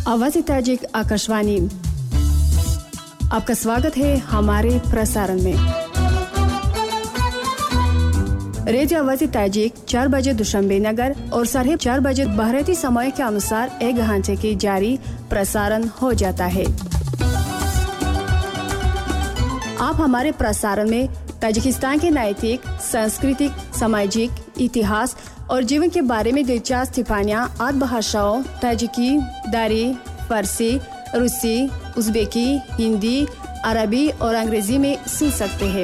आवाज़ ताजिक आकाशवाणी। आपका स्वागत है हमारे प्रसारण में। रेडियो आवाज़ ताजिक 4 बजे दुशंबे नगर और 4:30 बजे भारतीय समय के अनुसार 1 घंटे की जारी प्रसारण हो जाता है। आप हमारे प्रसारण में ताजिकिस्तान के नैतिक, सांस्कृतिक, सामाजिक, इतिहास और जीवन के बारे में दिलचस्प टिप्पणियाँ 8 भाषाओं ताजिकी, दारी, फारसी, रूसी, उज़्बेकी, हिंदी, अरबी और अंग्रेजी में सुन सकते हैं।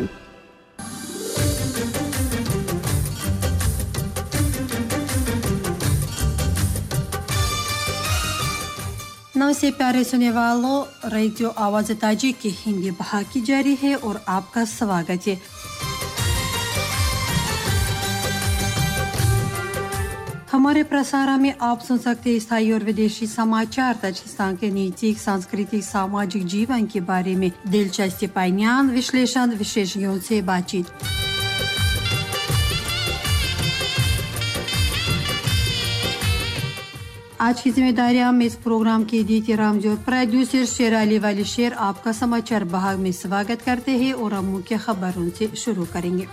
नमस्ते प्यारे सुनने वालों, रेडियो आवाज़ ताजिक की हिंदी भाग की जारी है और आपका स्वागत है। हमारे प्रसारण में आप सुन सकते हैं स्थायी और विदेशी समाचार, ताजिकिस्तान के नैतिक, सांस्कृतिक, सामाजिक जीवन के बारे में दिलचस्प टिप्पणियां, विश्लेषण, विशेषज्ञों से बातचीत। आज की जिम्मेदारियां में इस प्रोग्राम की दीती रामजी और प्रोड्यूसर शेर अली वाली शेर आपका समाचार भाग में स्वागत करते हैं और हम मुख्य खबरों से शुरू करेंगे।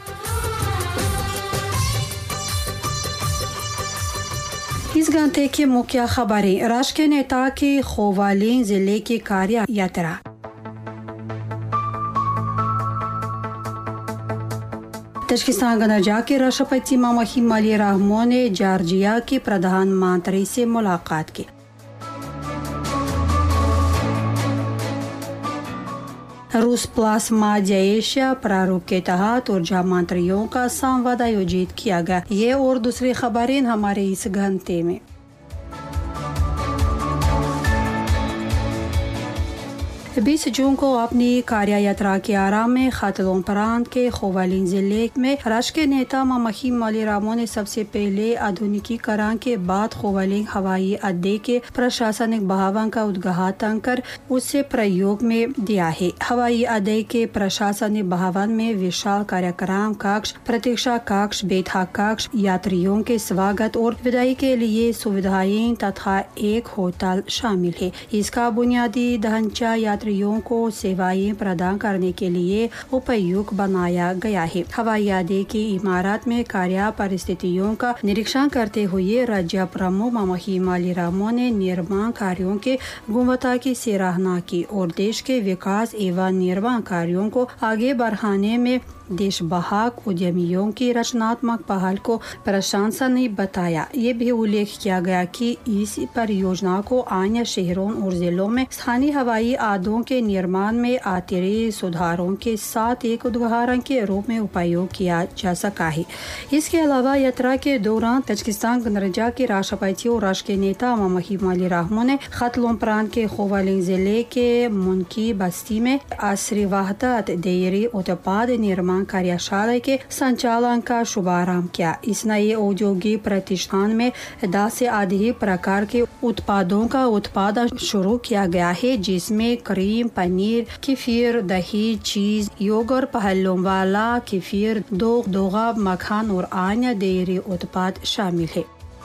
इस घंटे की मुख्य खबरें। राष्ट्रीय नेता की खोवालिंग जिले की कार्य यात्रा, ताजिकिस्तान गणराज्य के राष्ट्रपति मोहम्मद इमाली रहमान ने जॉर्जिया के प्रधानमंत्री से मुलाकात की। रूस प्लाज्मा जैशिया प्रारूप के तहत ऊर्जा मंत्रियों का संवाद आयोजित किया गया। ये और दूसरी खबरें हमारे इस घंटे में। 20 जून को अपनी कार्य यात्रा के आरंभ में खतलों प्रांत के खोवालिंग जिले में राष्ट्रीय नेता मोहम्मद इमाली रहमान ने सबसे पहले आधुनिकीकरण के बाद खोवालिंग हवाई अड्डे के प्रशासनिक भवन का उद्घाटन कर उसे प्रयोग में दिया है। हवाई अड्डे के प्रशासनिक भवन में विशाल कार्यक्रम कक्ष, प्रतीक्षा कक्ष, बैठक कक्ष, यात्रियों के स्वागत और विदाई के लिए सुविधाएं तथा एक होटल शामिल है। इसका बुनियादी ढांचा यात्रियों को सेवाएं प्रदान करने के लिए उपयुक्त बनाया गया है। हवाई अड्डे की इमारत में कार्य परिस्थितियों का निरीक्षण करते हुए राज्य प्रमुख मोहम्मद इमाली रहमान ने निर्माण कार्यों के गुणवत्ता की सराहना की और देश के विकास एवं निर्माण कार्यों को आगे बढ़ाने में देशवाहक उद्यमियों की रचनात्मक पहल को प्रशंसनीय बताया। ये भी उल्लेख किया गया कि इस परियोजना को अन्य शहरों और जिलों में स्थानीय हवाई अड्डों के निर्माण में अतिरिक्त सुधारों के साथ एक उदाहरण के रूप में उपयोग किया जा सका है। इसके अलावा यात्रा के दौरान ताजिकिस्तान गणराज्य के राष्ट्रपति और राष्ट्रीय नेता मोहम्मद इमाली रहमान ने खतलों प्रांत के खोवालिंग जिले के मुनकी बस्ती में असरी वहदत डेयरी उत्पाद निर्माण कार्यशाला के संचालन का शुभारंभ किया। इस नए औद्योगिक प्रतिष्ठान में 10 से अधिक प्रकार के उत्पादों का उत्पादन शुरू किया गया है, जिसमें क्रीम, पनीर, केफिर, दही, चीज, योगर्ट, पहलों वाला केफिर, दोगा, मक्खन और अन्य डेयरी उत्पाद शामिल है।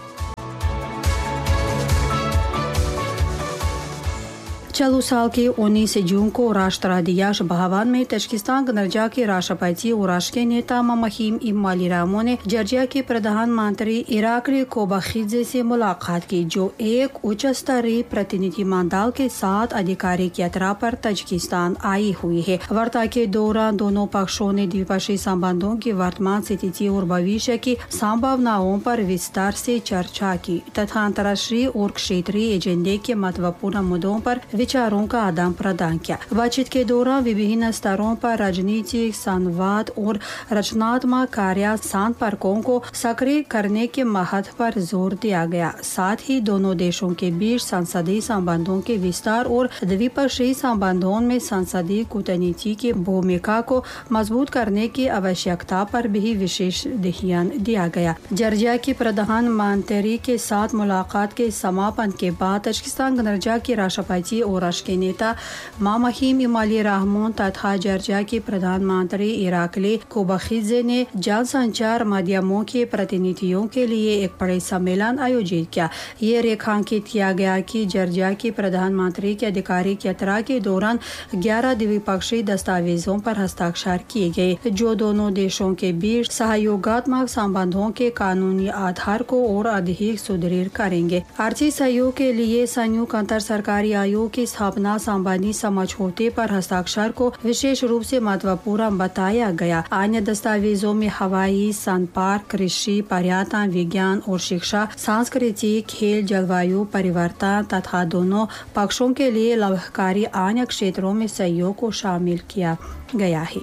चालू साल के 19 जून को राष्ट्राध्यक्ष भवन में ताजिकिस्तान गणराज्य के राष्ट्रपति और राष्ट्रीय नेता मोहम्मद इमाली रहमान ने जॉर्जिया के प्रधानमंत्री इराकली कोबाखिज़े से मुलाकात की, जो एक उच्च स्तरीय प्रतिनिधिमंडल के साथ आधिकारिक यात्रा पर ताजिकिस्तान आई हुई है। वार्ता के दौरान दोनों पक्षों ने द्विपक्षीय संबंधों की वर्तमान स्थिति और भविष्य की संभावनाओं पर विस्तार से चर्चा की तथा अंतर्राष्ट्रीय और क्षेत्रीय एजेंडे के महत्वपूर्ण मुद्दों पर विचारों का आदान प्रदान किया। बातचीत के दौरान विभिन्न स्तरों पर राजनीतिक संवाद और रचनात्मक कार्य संपर्कों को सक्रिय करने के महत्व पर जोर दिया गया। साथ ही दोनों देशों के बीच संसदीय संबंधों के विस्तार और द्विपक्षीय संबंधों में संसदीय कूटनीति की भूमिका को मजबूत करने की आवश्यकता पर भी विशेष ध्यान दिया गया। जॉर्जिया के प्रधानमंत्री के साथ मुलाकात के समापन के बाद ताजिकिस्तान गणराज्य के राष्ट्रपति और राष्ट्र के नेता मामहीम इमाली रहमान तथा जॉर्जिया के प्रधानमंत्री इराकली कोबाखिज़े ने जनसंचार माध्यमों के प्रतिनिधियों के लिए एक बड़े सम्मेलन आयोजित किया। ये रेखांकित किया गया कि जॉर्जिया के प्रधानमंत्री की आधिकारिक यात्रा के दौरान 11 द्विपक्षीय दस्तावेजों पर हस्ताक्षर किए गए, जो दोनों देशों के बीच सहयोगात्मक संबंधों के कानूनी आधार को और अधिक सुदृढ़ करेंगे। आर्थिक सहयोग के लिए संयुक्त अंतर सरकारी आयोग की स्थापना संबंधी समझौते पर हस्ताक्षर को विशेष रूप से महत्वपूर्ण बताया गया। अन्य दस्तावेजों में हवाई संपर्क, कृषि, पर्यटन, विज्ञान और शिक्षा, संस्कृति, खेल, जलवायु परिवर्तन तथा दोनों पक्षों के लिए लाभकारी अन्य क्षेत्रों में सहयोग को शामिल किया गया है।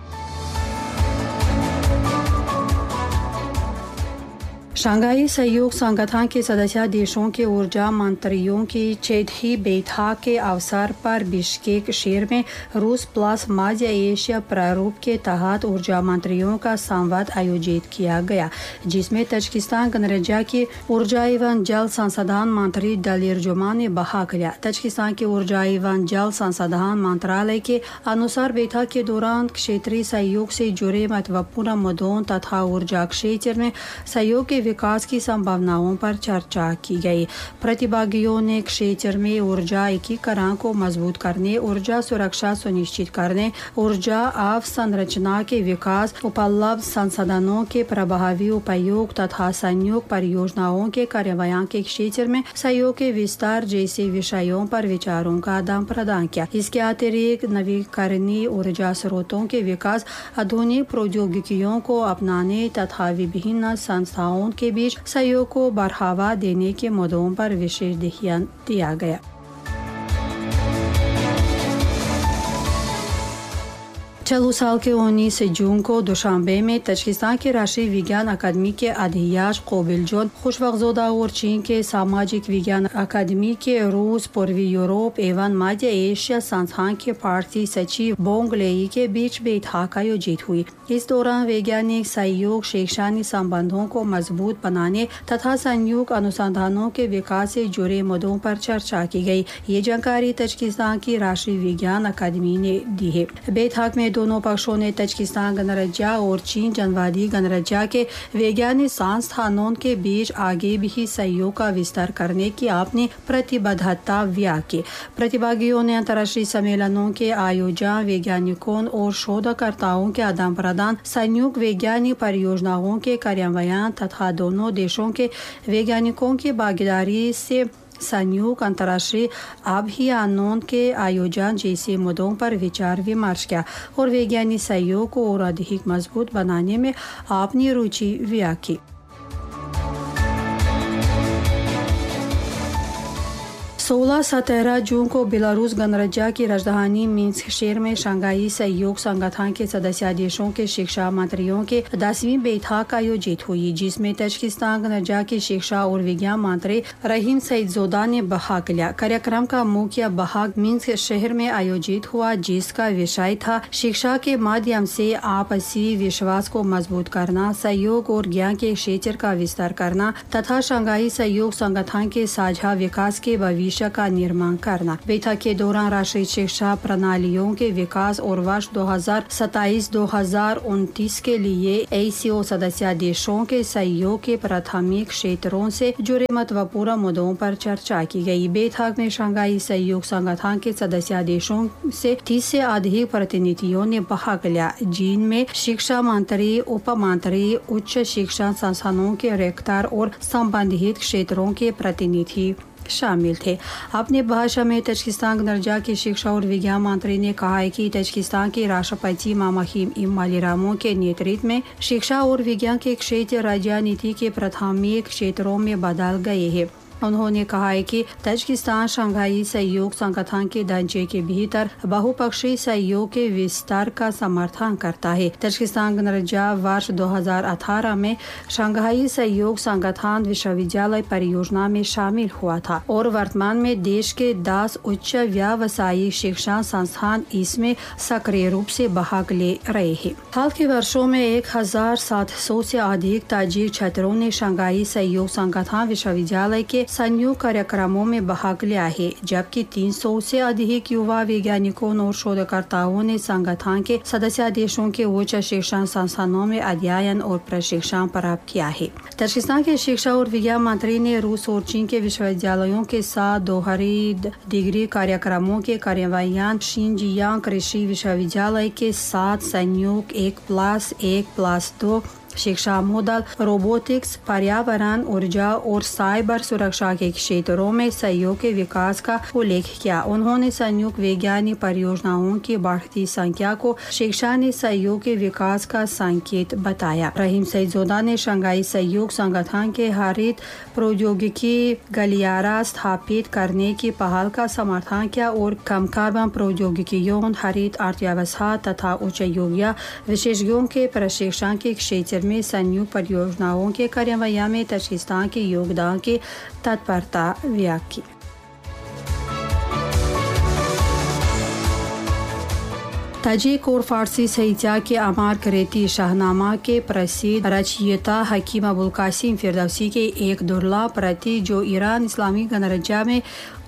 शंघाई सहयोग संगठन के सदस्य देशों के ऊर्जा मंत्रियों की 6वीं बैठक के अवसर पर बिश्केक शहर में रूस प्लस मध्य एशिया प्रारूप के तहत ऊर्जा मंत्रियों का संवाद आयोजित किया गया, जिसमें तजाकिस्तान गणराज्य के ऊर्जा एवं जल संसाधन मंत्री दलीर जुमान ने भाग लिया। तजाकिस्तान के ऊर्जा एवं जल संसाधन मंत्रालय के अनुसार बैठक के दौरान क्षेत्रीय सहयोग से जुड़े महत्वपूर्ण मुद्दों तथा ऊर्जा क्षेत्र में सहयोग के विकास की संभावनाओं पर चर्चा की गई। प्रतिभागियों ने क्षेत्र में ऊर्जा एकीकरण को मजबूत करने, ऊर्जा सुरक्षा सुनिश्चित करने, ऊर्जा अवसंरचना के विकास, उपलब्ध संसाधनों के प्रभावी उपयोग तथा संयुक्त परियोजनाओं के कार्यान्वयन के क्षेत्र में सहयोग के विस्तार जैसे विषयों पर विचारों का आदान प्रदान किया। इसके अतिरिक्त नवीकरणीय ऊर्जा स्रोतों के विकास, आधुनिक प्रौद्योगिकियों को अपनाने तथा विभिन्न संस्थाओं के बीच सहयोग को बढ़ावा देने के मुद्दों पर विशेष ध्यान दिया गया। चालू साल के 19 जून को दुशांबे में तजाकिस्तान के राष्ट्रीय विज्ञान अकादमी के अध्यक्ष कोबिलजोन खुशवक्तज़ोदा और चीन के सामाजिक विज्ञान अकादमी के रूस, पूर्वी यूरोप एवं मध्य एशिया संस्थान के पार्टी सचिव बोंग लेई के बीच बैठक आयोजित हुई। इस दौरान वैज्ञानिक सहयोग, शैक्षणिक संबंधों को मजबूत बनाने तथा संयुक्त अनुसंधानों के विकास से जुड़े मुद्दों पर चर्चा की गई। ये जानकारी तजाकिस्तान की राष्ट्रीय विज्ञान अकादमी ने दी है। बैठक में दोनों पक्षों ने तजाकिस्तान गणराज्य और चीन जनवादी गणराज्य के वैज्ञानिक संस्थानों के बीच आगे भी सहयोग का विस्तार करने की अपनी प्रतिबद्धता व्यक्त की। प्रतिभागियों ने अंतर्राष्ट्रीय सम्मेलनों के आयोजन, वैज्ञानिकों और शोधकर्ताओं के आदान प्रदान, संयुक्त वैज्ञानिक परियोजनाओं के कार्यान्वयन तथा दोनों देशों के वैज्ञानिकों की भागीदारी से संयुक्त अंतर्राष्ट्रीय अभियानों के आयोजन जैसे मुद्दों पर विचार विमर्श किया और वैज्ञानिक सहयोग को और अधिक मजबूत बनाने में अपनी रुचि व्यक्त की। 16-17 जून को बेलारूस गणराज्य की राजधानी मिन्स्क शहर में शंघाई सहयोग संगठन के सदस्य देशों के शिक्षा मंत्रियों के 10वीं बैठक आयोजित हुई, जिसमें तजाकिस्तान गणराज्य के शिक्षा और विज्ञान मंत्री रहीम सईदज़ोदा ने भाग लिया। कार्यक्रम का मुख्य भाग मिन्स्क शहर में आयोजित हुआ, जिसका विषय था शिक्षा के माध्यम से आपसी विश्वास को मजबूत करना, सहयोग और ज्ञान के क्षेत्र का विस्तार करना तथा शंघाई सहयोग संगठन के साझा विकास के भविष्य का निर्माण करना। बैठक के दौरान राष्ट्रीय शिक्षा प्रणालियों के विकास और वर्ष 2027-2029 के लिए ACO सदस्य देशों के सहयोग के प्राथमिक क्षेत्रों से जुड़े महत्वपूर्ण मुद्दों पर चर्चा की गई। बैठक में शंघाई सहयोग संगठन के सदस्य देशों से 30 से अधिक प्रतिनिधियों ने भाग लिया, जिनमें शिक्षा मंत्री, उप मंत्री, उच्च शिक्षा संस्थानों के रेक्टर और संबंधित क्षेत्रों के प्रतिनिधि शामिल थे। अपने भाषण में तजाकिस्तान गणराज्य की शिक्षा और विज्ञान मंत्री ने कहा है कि तजाकिस्तान के राष्ट्रपति मामहीम इमाली रहमान के नेतृत्व में शिक्षा और विज्ञान के क्षेत्र राजनीति के प्राथमिक क्षेत्रों में बदल गए हैं। उन्होंने कहा है कि तजाकिस्तान शंघाई सहयोग संगठन के ढांचे के भीतर बहुपक्षीय सहयोग के विस्तार का समर्थन करता है। तजाकिस्तान गणराज्य वर्ष 2018 में शंघाई सहयोग संगठन विश्वविद्यालय परियोजना में शामिल हुआ था और वर्तमान में देश के 10 उच्च व्यावसायिक शिक्षा संस्थान इसमें सक्रिय रूप से भाग ले रहे हैं। हाल के वर्षों में 1700 से अधिक ताजिक छात्रों ने शंघाई सहयोग संगठन विश्वविद्यालय के संयुक्त कार्यक्रमों में भाग लिया है, जबकि 300 से अधिक युवा वैज्ञानिकों और शोधकर्ताओं ने संगठन के सदस्य देशों के उच्च शिक्षण संस्थानों में अध्ययन और प्रशिक्षण प्राप्त किया है। तजाकिस्तान के शिक्षा और विज्ञान मंत्री ने रूस और चीन के विश्वविद्यालयों के साथ दोहरी डिग्री कार्यक्रमों के कार्यान्वयन, शिनजियांग कृषि विश्वविद्यालय के साथ संयुक्त 1+1+2 शिक्षा मॉडल, रोबोटिक्स, पर्यावरण, ऊर्जा और साइबर सुरक्षा के क्षेत्रों में सहयोग के विकास का उल्लेख किया। उन्होंने संयुक्त वैज्ञानिक परियोजनाओं की बढ़ती संख्या को शिक्षा ने सहयोग के विकास का संकेत बताया। रहीम सईदजोदा ने शंघाई सहयोग संगठन के हरित प्रौद्योगिकी गलियारा स्थापित करने की पहल का समर्थन किया और कम कार्बन प्रौद्योगिकियों, हरित अर्थव्यवस्था तथा उच्च योग्य विशेषज्ञों के प्रशिक्षण के क्षेत्र में संयुक्त परियोजनाओं के कार्यान्वयन में तजाकिस्तान के योगदान की तत्परता व्यक्त की। ताजिक और फारसी साहित्य के अमर कृति शाहनामा के प्रसिद्ध रचयिता हकीम अबुल कासिम फिरदौसी के एक दुर्लभ प्रति जो ईरान इस्लामी गणराज्य में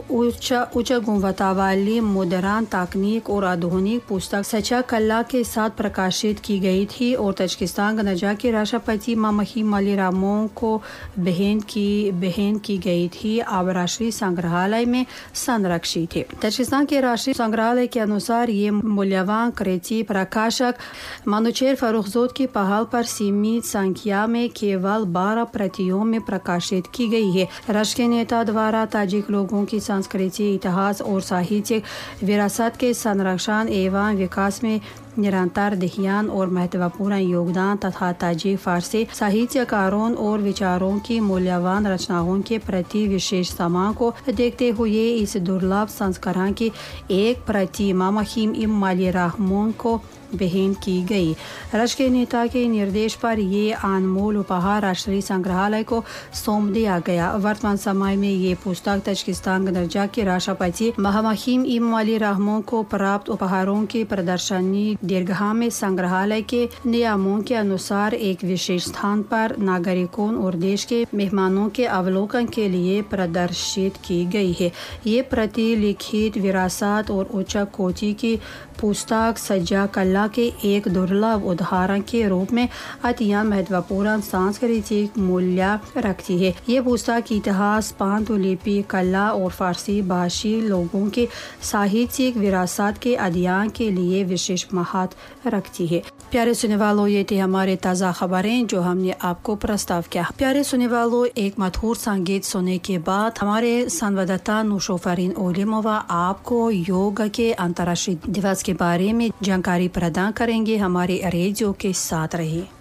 उच्च गुणवत्ता वाली मॉडर्न तकनीक और आधुनिक पुस्तक सच्चा कला के साथ प्रकाशित की गई थी और तजाकिस्तान गणराज्य के राष्ट्रपति महीम अली रामोन को बहन की गई थी। अब राष्ट्रीय संग्रहालय में संरक्षित है। तजाकिस्तान के राष्ट्रीय संग्रहालय के अनुसार ये मूल्यवान कृति प्रकाशक मानुचेर फरुखजोद की पहल पर सीमित संख्या में केवल 12 प्रतियों में प्रकाशित की गई है। राष्ट्र के नेता द्वारा ताजिक लोगों की संस्कृति, इतिहास और साहित्यिक विरासत के संरक्षण एवं विकास में निरंतर ध्यान और महत्वपूर्ण योगदान तथा ताजिक फारसी साहित्यकारों और विचारों की मूल्यवान रचनाओं के प्रति विशेष सम्मान को देखते हुए इस दुर्लभ संस्करण की एक प्रति महीम अली रामोन को बहन की गई। राष्ट्र के नेता के निर्देश पर ये अनमोल उपहार राष्ट्रीय संग्रहालय को सौंप दिया गया। वर्तमान समय में ये पुस्तक तजाकिस्तान गणराज्य के राष्ट्रपति महीम अली रामोन को प्राप्त उपहारों की प्रदर्शनी दीर्घा में संग्रहालय के नियमों के अनुसार एक विशेष स्थान पर नागरिकों और देश के मेहमानों के अवलोकन के लिए प्रदर्शित की गई है। ये प्रतिलिखित विरासत और उच्च कोटि की पुस्तक सज्जा कला के एक दुर्लभ उदाहरण के रूप में अत्यंत महत्वपूर्ण सांस्कृतिक मूल्य रखती है। ये पुस्तक इतिहास, पांडुलिपि, कला और फारसी भाषी लोगों के साहित्यिक विरासत के अध्ययन के लिए विशेष महत्व रखती है। प्यारे सुनने वालों, ये थी हमारे ताज़ा खबरें जो हमने आपको प्रस्ताव किया। प्यारे सुनने वालों, एक मधुर संगीत सुनने के बाद हमारे संवाददाता नुशोफरीन ओलिमोवा आपको योग के अंतर्राष्ट्रीय दिवस के बारे में जानकारी प्रदान करेंगे। हमारे रेडियो के साथ रहिए।